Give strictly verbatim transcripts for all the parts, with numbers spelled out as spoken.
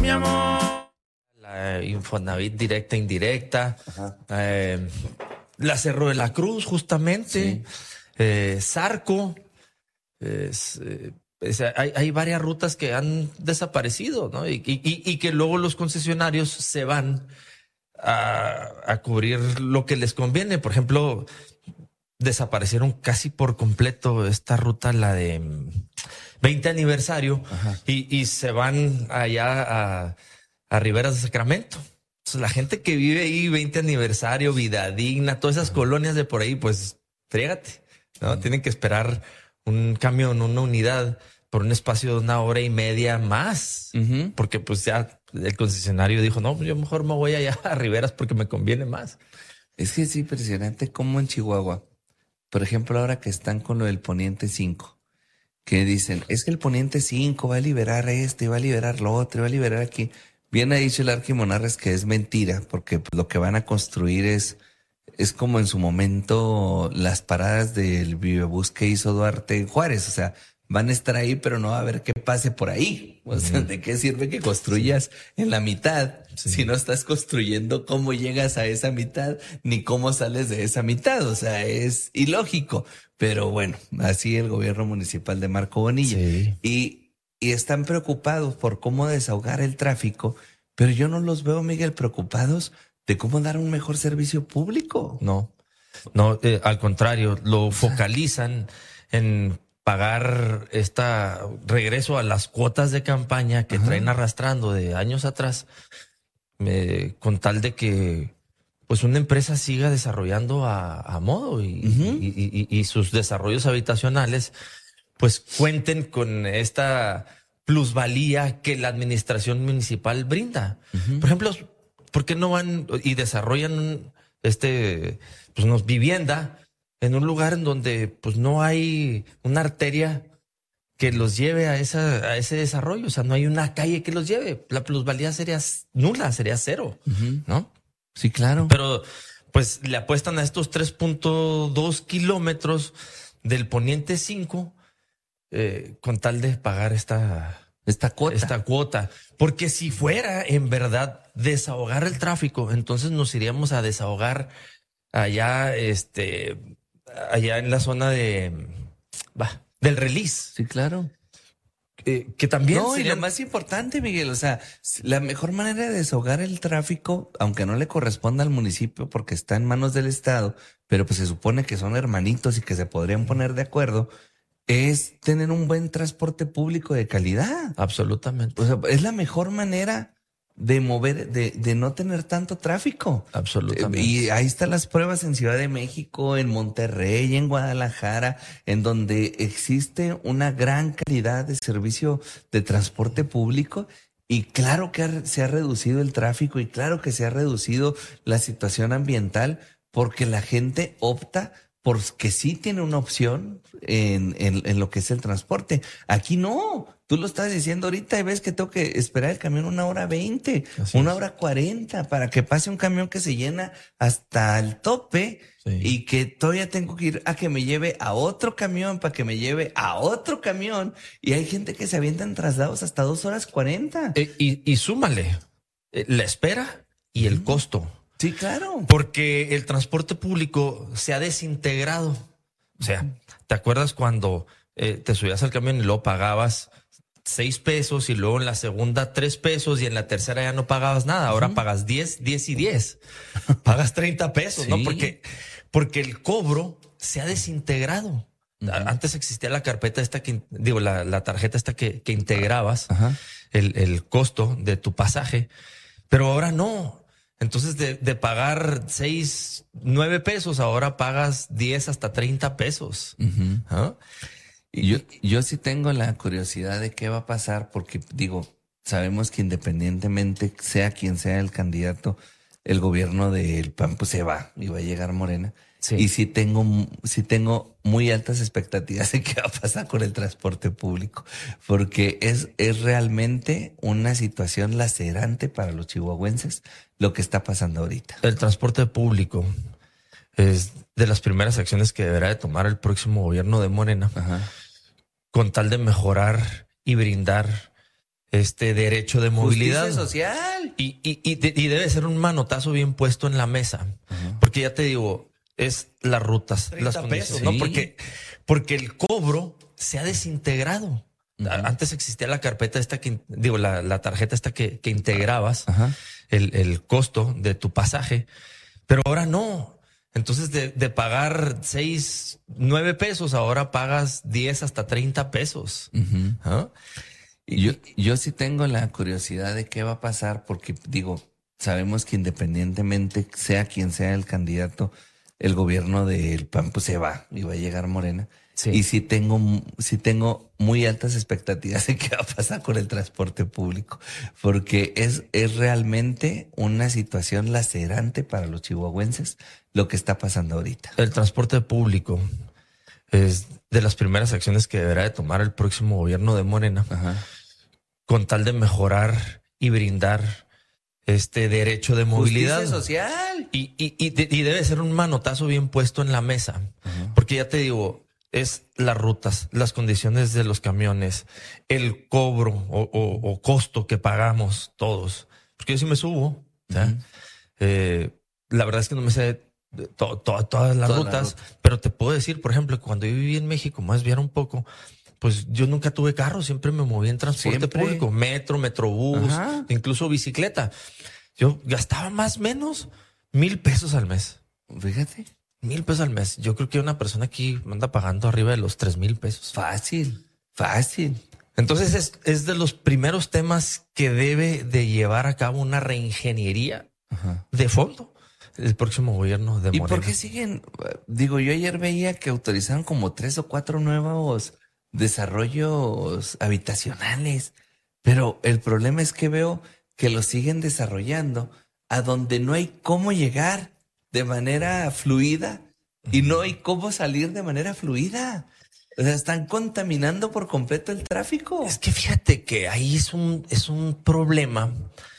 mi amor. La Infonavit directa, indirecta. Eh, la Cerro de la Cruz, justamente. Sí. Eh, Zarco. Es, eh, es, hay, hay varias rutas que han desaparecido, ¿no? Y, y, y que luego los concesionarios se van a, a cubrir lo que les conviene. Por ejemplo, desaparecieron casi por completo esta ruta, la de veinte aniversario, y, y se van allá a, a Riberas de Sacramento. Entonces, la gente que vive ahí, veinte aniversario, Vida Digna, todas esas colonias de por ahí, pues frégate, ¿no? Uh-huh. Tienen que esperar un camión, una unidad por un espacio de una hora y media más, uh-huh. porque pues ya el concesionario dijo, no, yo mejor me voy allá a Riberas porque me conviene más. Es que es impresionante cómo en Chihuahua, por ejemplo, ahora que están con lo del Poniente cinco, que dicen, es que el Poniente cinco va a liberar esto y va a liberar lo otro y va a liberar aquí. Bien ha dicho el Arqui Monarres que es mentira, porque pues, lo que van a construir es, es como en su momento las paradas del Vivebús que hizo Duarte Juárez. O sea, van a estar ahí, pero no va a haber qué pase por ahí. O sea, ¿de qué sirve que construyas en la mitad sí. si no estás construyendo cómo llegas a esa mitad ni cómo sales de esa mitad? O sea, es ilógico. Pero bueno, así el gobierno municipal de Marco Bonilla. Sí. Y, y están preocupados por cómo desahogar el tráfico, pero yo no los veo, Miguel, preocupados de cómo dar un mejor servicio público. No, no, eh, al contrario, lo focalizan en pagar esta regreso a las cuotas de campaña que Ajá. traen arrastrando de años atrás, eh, con tal de que pues una empresa siga desarrollando a, a modo y, uh-huh. y, y, y sus desarrollos habitacionales pues cuenten con esta plusvalía que la administración municipal brinda. Uh-huh. Por ejemplo, ¿por qué no van y desarrollan este pues unos vivienda en un lugar en donde pues no hay una arteria que los lleve a esa a ese desarrollo? O sea, no hay una calle que los lleve. La plusvalía sería nula, sería cero, uh-huh. ¿no? Sí, claro. Pero pues le apuestan a estos tres punto dos kilómetros del Poniente cinco eh, con tal de pagar esta, esta cuota. Esta cuota. Porque si fuera en verdad desahogar el tráfico, entonces nos iríamos a desahogar allá, este, allá en la zona de bah, del Release. Sí, claro. Eh, que también no, sería... y lo más importante, Miguel, o sea, la mejor manera de desahogar el tráfico, aunque no le corresponda al municipio porque está en manos del Estado, pero pues se supone que son hermanitos y que se podrían poner de acuerdo, es tener un buen transporte público de calidad. Absolutamente. O sea, es la mejor manera de mover, de, de no tener tanto tráfico. Absolutamente. Y ahí están las pruebas en Ciudad de México, en Monterrey, en Guadalajara, en donde existe una gran calidad de servicio de transporte público. Y claro que ha, se ha reducido el tráfico y claro que se ha reducido la situación ambiental porque la gente opta porque sí tiene una opción en, en, en lo que es el transporte. Aquí no. Tú lo estás diciendo ahorita y ves que tengo que esperar el camión una hora veinte, Así una es. hora cuarenta para que pase un camión que se llena hasta el tope sí. y que todavía tengo que ir a que me lleve a otro camión para que me lleve a otro camión. Y hay gente que se avienta en traslados hasta dos horas cuarenta. Eh, y, y súmale eh, la espera y el mm. costo. Sí, claro. Porque el transporte público se ha desintegrado. O sea, ¿te acuerdas cuando eh, te subías al camión y luego pagabas seis pesos y luego en la segunda tres pesos y en la tercera ya no pagabas nada? Ahora uh-huh. pagas diez, diez y diez. Pagas treinta pesos, sí. ¿no? Porque, porque el cobro se ha desintegrado. Uh-huh. Antes existía la carpeta esta que, digo, la, la tarjeta esta que, que integrabas uh-huh. el, el costo de tu pasaje, pero ahora no. Entonces, de, de pagar seis, nueve pesos, ahora pagas diez hasta treinta pesos. Uh-huh. ¿Ah? Y yo, yo sí tengo la curiosidad de qué va a pasar, porque digo, sabemos que independientemente sea quien sea el candidato, el gobierno del P A N pues se va y va a llegar Morena. Sí. Y sí tengo, sí tengo muy altas expectativas de qué va a pasar con el transporte público, porque es, es realmente una situación lacerante para los chihuahuenses lo que está pasando ahorita. El transporte público es de las primeras acciones que deberá de tomar el próximo gobierno de Morena, Ajá. con tal de mejorar y brindar este derecho de movilidad. Justicia social. Y, y, y, de, y debe ser un manotazo bien puesto en la mesa. Uh-huh. Porque ya te digo, es las rutas, las condiciones, ¿no? Sí. Porque, porque el cobro se ha desintegrado. Uh-huh. Antes existía la carpeta esta que, digo, la, la tarjeta esta que, que integrabas uh-huh. el, el costo de tu pasaje, pero ahora no. Entonces, de, de pagar seis, nueve pesos, ahora pagas diez hasta treinta pesos. Uh-huh. ¿Ah? Y yo, yo sí tengo la curiosidad de qué va a pasar, porque digo, sabemos que independientemente sea quien sea el candidato, el gobierno del P A N pues se va y va a llegar Morena. Sí. Y sí tengo, sí tengo muy altas expectativas de qué va a pasar con el transporte público, porque es, es realmente una situación lacerante para los chihuahuenses lo que está pasando ahorita. El transporte público es de las primeras acciones que deberá de tomar el próximo gobierno de Morena, ajá, con tal de mejorar y brindar este derecho de movilidad. Justicia social. Y, y, y, de, y debe ser un manotazo bien puesto en la mesa, uh-huh. porque ya te digo, es las rutas, las condiciones de los camiones, el cobro o, o, o costo que pagamos todos. Porque yo sí me subo, uh-huh. ¿sí? eh, la verdad es que no me sé to, to, todas las Toda rutas, la ruta. Pero te puedo decir, por ejemplo, cuando yo viví en México, más desviar un poco, pues yo nunca tuve carro, siempre me moví en transporte siempre. público, metro, metrobús, ajá, incluso bicicleta. Yo gastaba más o menos mil pesos al mes. Fíjate. Mil pesos al mes. Yo creo que una persona aquí anda pagando arriba de los tres mil pesos. Fácil, fácil. Entonces es, es de los primeros temas que debe de llevar a cabo una reingeniería, ajá, de fondo el próximo gobierno de Morena. ¿Y por qué siguen? Digo, yo ayer veía que autorizaron como tres o cuatro nuevos desarrollos habitacionales, pero el problema es que veo que los siguen desarrollando a donde no hay cómo llegar de manera fluida y no hay cómo salir de manera fluida. O sea, están contaminando por completo el tráfico. Es que fíjate que ahí es un, es un problema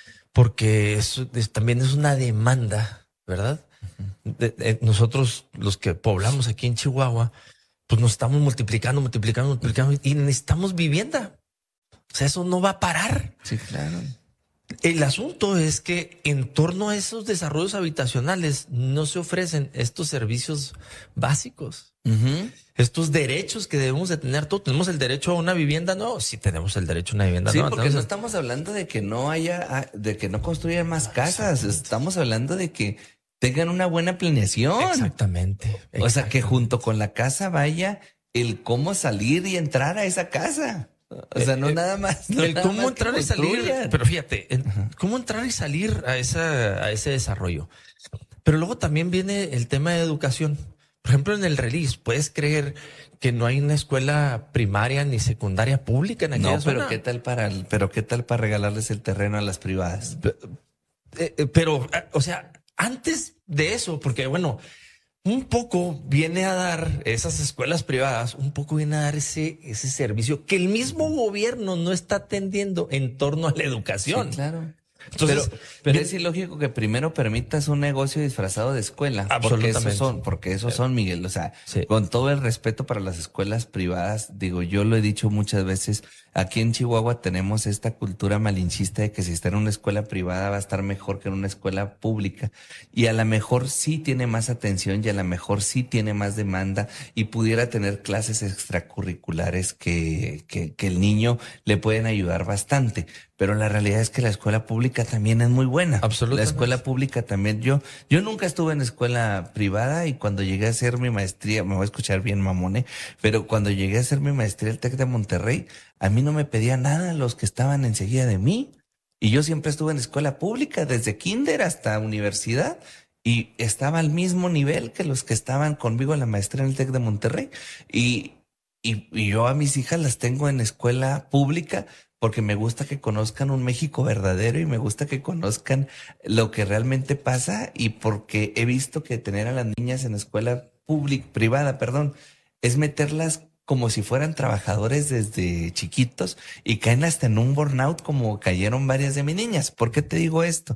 porque es, es, también es una demanda, ¿verdad? Uh-huh. de, de, nosotros, los que poblamos aquí en Chihuahua, pues nos estamos multiplicando, multiplicando, multiplicando y necesitamos vivienda. O sea, eso no va a parar. Sí, claro. El asunto es que en torno a esos desarrollos habitacionales no se ofrecen estos servicios básicos, uh-huh, estos derechos que debemos de tener todos. ¿Tenemos el derecho a una vivienda? No, sí tenemos el derecho a una vivienda. Sí, no, porque no estamos hablando de que no haya, de que no construyan más casas. Estamos hablando de que tengan una buena planeación. Exactamente. Exactamente. O sea, que junto con la casa vaya el cómo salir y entrar a esa casa. O sea, no eh, nada más. No el nada cómo más entrar y salir. Pero fíjate, el, cómo entrar y salir a, esa, a ese desarrollo. Pero luego también viene el tema de educación. Por ejemplo, en el release, ¿puedes creer que no hay una escuela primaria ni secundaria pública en aquella no, pero zona? qué tal para, pero qué tal para regalarles el terreno a las privadas. Pero, pero, o sea, antes de eso, porque bueno, un poco viene a dar esas escuelas privadas, un poco viene a dar ese, ese servicio que el mismo gobierno no está atendiendo en torno a la educación. Sí, claro. Entonces, pero, pero bien, es ilógico que primero permitas un negocio disfrazado de escuela. Porque esos son, porque esos son, Miguel. O sea, sí, con todo el respeto para las escuelas privadas, digo, yo lo he dicho muchas veces, aquí en Chihuahua tenemos esta cultura malinchista de que si está en una escuela privada va a estar mejor que en una escuela pública. Y a lo mejor sí tiene más atención y a lo mejor sí tiene más demanda y pudiera tener clases extracurriculares que, que, que el niño le pueden ayudar bastante. Pero la realidad es que la escuela pública también es muy buena. Absolutamente. La escuela pública también. Yo, yo nunca estuve en escuela privada y cuando llegué a hacer mi maestría, me voy a escuchar bien mamone, pero cuando llegué a hacer mi maestría al TEC de Monterrey, a mí no me pedía nada los que estaban enseguida de mí. Y yo siempre estuve en escuela pública, desde kinder hasta universidad, y estaba al mismo nivel que los que estaban conmigo en la maestría en el TEC de Monterrey. Y, y, y yo a mis hijas las tengo en escuela pública, porque me gusta que conozcan un México verdadero y me gusta que conozcan lo que realmente pasa y porque he visto que tener a las niñas en escuela pública, privada, perdón, es meterlas como si fueran trabajadores desde chiquitos y caen hasta en un burnout como cayeron varias de mis niñas. ¿Por qué te digo esto?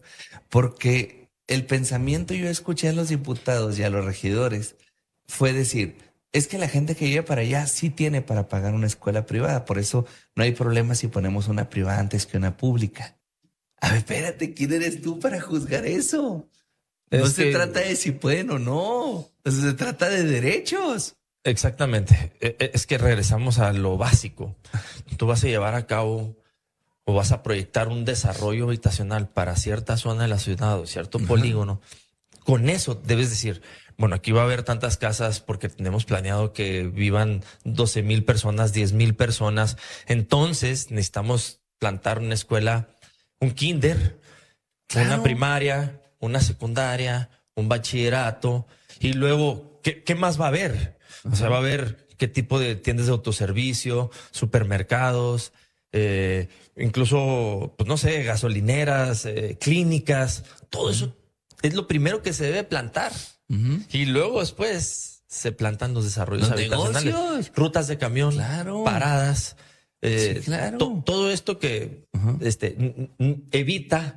Porque el pensamiento yo escuché a los diputados y a los regidores fue decir, Es que la gente que vive para allá sí tiene para pagar una escuela privada. Por eso no hay problema si ponemos una privada antes que una pública. A ver, espérate, ¿quién eres tú para juzgar eso? No es se que... trata de si pueden o no. Se trata de derechos. Exactamente. Es que regresamos a lo básico. Tú vas a llevar a cabo o vas a proyectar un desarrollo habitacional para cierta zona de la ciudad o cierto uh-huh. polígono. Con eso debes decir, bueno, aquí va a haber tantas casas porque tenemos planeado que vivan doce mil personas, diez mil personas. Entonces necesitamos plantar una escuela, un kinder, claro. una primaria, una secundaria, un bachillerato. Y luego, ¿qué, qué más va a haber? O sea, va a haber qué tipo de tiendas de autoservicio, supermercados, eh, incluso, pues no sé, gasolineras, eh, clínicas, todo eso es lo primero que se debe plantar. Uh-huh. Y luego después se plantan los desarrollos los habitacionales, negocios. Rutas de camión, claro. paradas, eh, sí, claro. to, todo esto que uh-huh. este, n- n- evita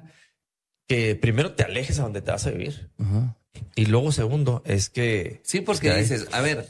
que primero te alejes a donde te vas a vivir. Uh-huh. Y luego segundo es que... Sí, porque que dices, hay... a ver,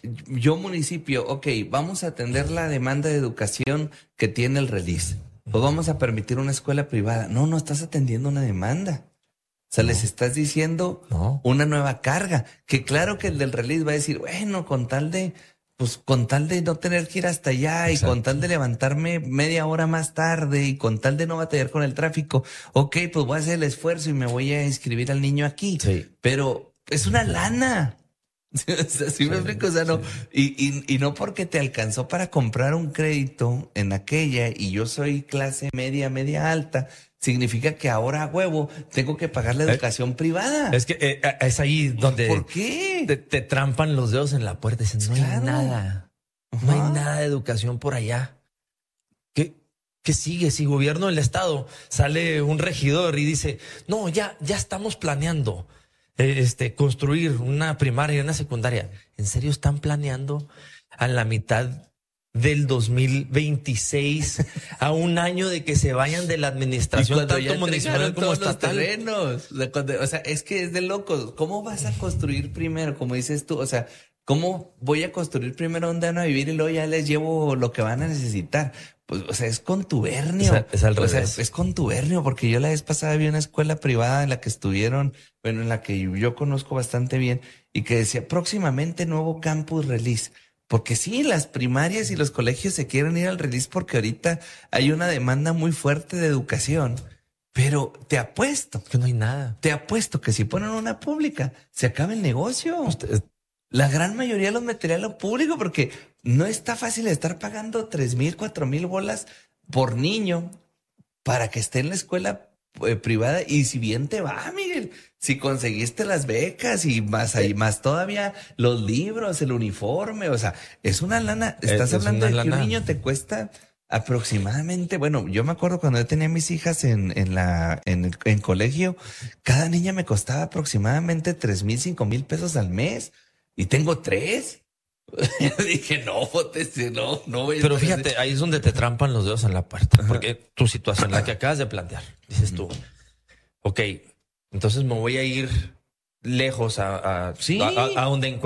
yo municipio, ok, vamos a atender la demanda de educación que tiene el Relis. O vamos a permitir una escuela privada. No, no estás atendiendo una demanda. O sea, no. les estás diciendo no. una nueva carga. Que claro que el del Relis va a decir, bueno, con tal de, pues con tal de no tener que ir hasta allá Exacto. y con tal de levantarme media hora más tarde y con tal de no batallar con el tráfico, ok, pues voy a hacer el esfuerzo y me voy a inscribir al niño aquí. Sí. Pero es una lana. O sea, ¿sí me explico? O sea, no, y, y, y no porque te alcanzó para comprar un crédito en aquella y yo soy clase media, media alta, significa que ahora a huevo tengo que pagar la educación eh, privada. Es que eh, es ahí donde ¿Por qué? Te, te trampan los dedos en la puerta y dicen, no claro. hay nada, uh-huh. no hay nada de educación por allá. ¿Qué, qué sigue? Si gobierno del estado sale un regidor y dice, no, ya, ya estamos planeando este, construir una primaria y una secundaria. ¿En serio están planeando a la mitad del dos mil veintiséis, a un año de que se vayan de la administración tanto municipal como estatal? Terrenos. O sea, es que es de locos. ¿Cómo vas a construir primero? Como dices tú, o sea, ¿cómo voy a construir primero donde van a vivir y luego ya les llevo lo que van a necesitar? Pues, o sea, es contubernio. Es, es al o revés. sea, es contubernio, porque yo la vez pasada vi una escuela privada en la que estuvieron, bueno, en la que yo conozco bastante bien, y que decía próximamente nuevo campus Relis. Porque sí, las primarias y los colegios se quieren ir al Relis porque ahorita hay una demanda muy fuerte de educación. Pero te apuesto que no hay nada. Te apuesto que si ponen una pública, se acaba el negocio. Usted... La gran mayoría los metería a lo público porque no está fácil estar pagando tres mil, cuatro mil bolas por niño para que esté en la escuela eh, privada. Y si bien te va, Miguel, si conseguiste las becas y más ahí, más todavía los libros, el uniforme, o sea, es una lana. Estás es, hablando es de lana. Que un niño te cuesta aproximadamente, bueno, yo me acuerdo cuando yo tenía mis hijas en, en la, en, en colegio, cada niña me costaba aproximadamente tres mil, cinco mil pesos al mes. Y tengo tres. Yo dije, no, no, no voy a... Pero fíjate, ahí es donde te trampan los dedos en la puerta. Ajá. Porque tu situación, la que acabas de plantear, dices tú, ok, entonces me voy a ir lejos a, a, ¿Sí? a, a donde